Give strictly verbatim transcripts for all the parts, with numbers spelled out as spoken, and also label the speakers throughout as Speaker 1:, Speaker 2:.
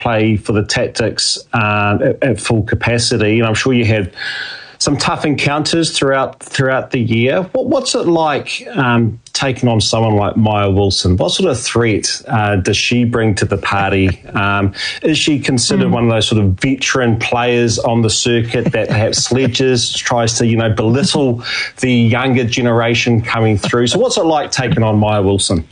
Speaker 1: play for the Tactics um, at, at full capacity, and I'm sure you had some tough encounters throughout throughout the year. What, what's it like um, taking on someone like Maya Wilson? What sort of threat uh, does she bring to the party? Um, is she considered mm. one of those sort of veteran players on the circuit that perhaps sledges, tries to, you know, belittle the younger generation coming through? So what's it like taking on Maya Wilson?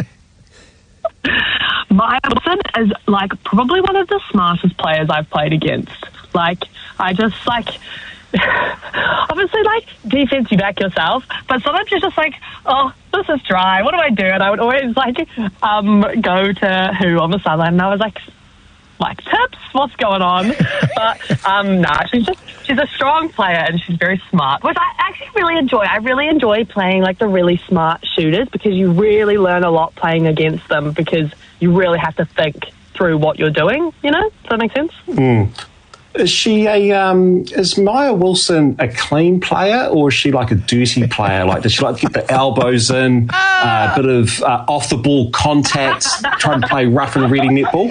Speaker 2: Maya Wilson is like probably one of the smartest players I've played against. Like, I just like... obviously, like, defense, you back yourself, but sometimes you're just like, oh, this is dry, what do I do? And I would always like um go to who on the sideline, and I was like, like tips, what's going on? But um no, nah, she's just she's a strong player and she's very smart, which I actually really enjoy. I really enjoy playing like the really smart shooters, because you really learn a lot playing against them, because you really have to think through what you're doing, you know? Does that make sense?
Speaker 1: Mm. Is she a um, is Maya Wilson a clean player, or is she like a dirty player? Like, does she like to get the elbows in, a uh, bit of uh, off the ball contact, trying to play rough and ready netball?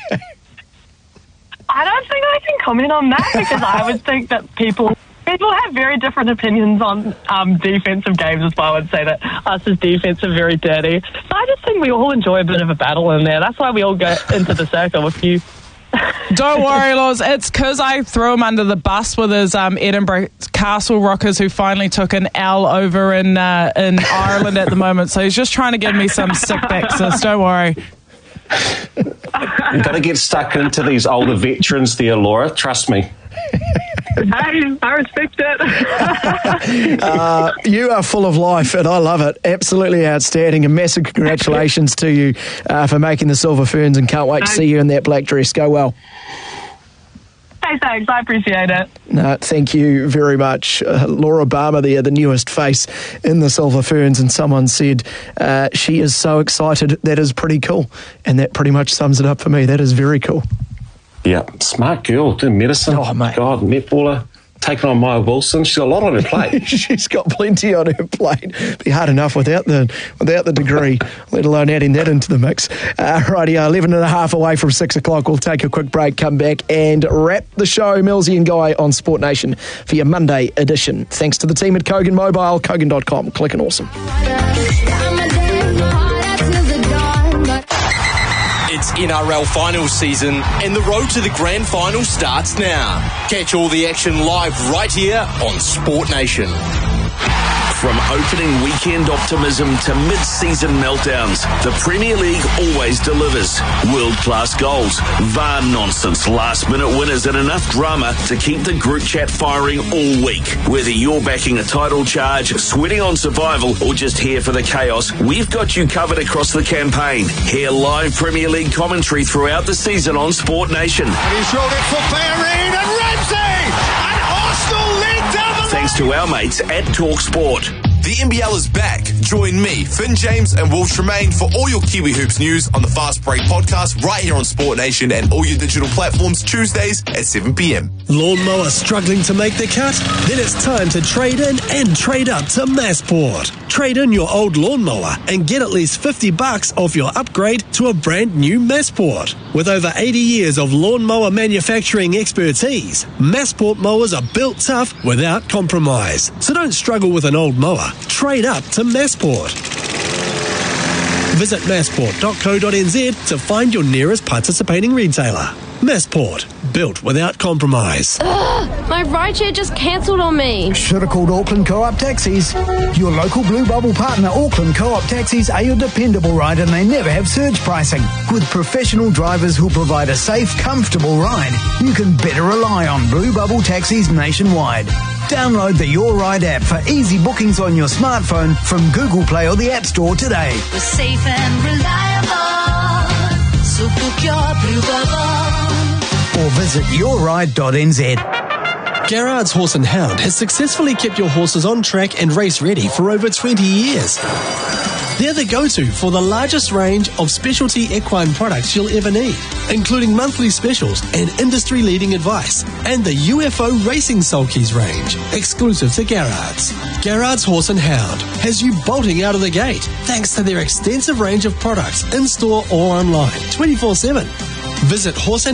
Speaker 2: I don't think I can comment on that, because I would think that people people have very different opinions on um, defensive games as well, and say that us as defense are very dirty. So I just think we all enjoy a bit of a battle in there. That's why we all go into the circle with you.
Speaker 3: Don't worry, Laws. It's because I threw him under the bus with his um, Edinburgh Castle Rockers, who finally took an L over in uh, in Ireland at the moment. So he's just trying to give me some sick back, sis. Don't worry.
Speaker 1: You've got to get stuck into these older veterans there, Laura. Trust me.
Speaker 2: Hey, I respect it.
Speaker 4: uh, you are full of life, and I love it. Absolutely outstanding, and massive congratulations to you uh, for making the Silver Ferns, and can't wait to see you in that black dress. Go well.
Speaker 2: Hey, thanks. I appreciate it.
Speaker 4: No, thank you very much. Uh, Laura Barmer there, the newest face in the Silver Ferns, and someone said uh, she is so excited. That is pretty cool, and that pretty much sums it up for me. That is very cool.
Speaker 1: Yeah, smart girl, doing medicine.
Speaker 4: Oh, mate.
Speaker 1: God, netballer, taking on Maya Wilson. She's got a lot on her plate.
Speaker 4: She's got plenty on her plate. Be hard enough without the without the degree, let alone adding that into the mix. Uh, righty, eleven and a half away from six o'clock. We'll take a quick break, come back and wrap the show. Millsy and Guy on Sport Nation for your Monday edition. Thanks to the team at Kogan Mobile, kogan dot com. Click and awesome.
Speaker 5: It's N R L finals season, and the road to the grand final starts now. Catch all the action live right here on Sport Nation.
Speaker 6: From opening weekend optimism to mid-season meltdowns, the Premier League always delivers. World-class goals, V A R nonsense, last-minute winners, and enough drama to keep the group chat firing all week. Whether you're backing a title charge, sweating on survival, or just here for the chaos, we've got you covered across the campaign. Hear live Premier League commentary throughout the season on Sport Nation.
Speaker 7: And he's rolled it for Bellerin and Ramsey! And Arsenal lead down the
Speaker 6: Thanks to our mates at Talk Sport.
Speaker 5: The N B L is back. Join me, Finn James, and Will Tremaine for all your Kiwi Hoops news on the Fast Break podcast right here on Sport Nation and all your digital platforms Tuesdays at seven p.m.
Speaker 8: Lawnmower struggling to make the cut? Then it's time to trade in and trade up to Massport. Trade in your old lawnmower and get at least fifty bucks off your upgrade to a brand new Massport. With over eighty years of lawnmower manufacturing expertise, Massport mowers are built tough without compromise. So don't struggle with an old mower. Trade up to Massport. Visit massport dot co dot n z to find your nearest participating retailer. Massport, built without compromise.
Speaker 9: Ugh, my rideshare just cancelled on me.
Speaker 10: Should have called Auckland Co-op Taxis. Your local Blue Bubble partner, Auckland Co-op Taxis, are your dependable ride, and they never have surge pricing. With professional drivers who provide a safe, comfortable ride, you can better rely on Blue Bubble Taxis nationwide. Download the Your Ride app for easy bookings on your smartphone from Google Play or the App Store today.
Speaker 11: We're safe and reliable, so book your Blue Bubble.
Speaker 10: Or visit your ride dot n z.
Speaker 8: Garrard's Horse and Hound has successfully kept your horses on track and race ready for over twenty years. They're the go-to for the largest range of specialty equine products you'll ever need, including monthly specials and industry-leading advice, and the U F O Racing Sulkies range, exclusive to Garrard's. Garrard's Horse and Hound has you bolting out of the gate thanks to their extensive range of products in-store or online, twenty-four seven. Visit horse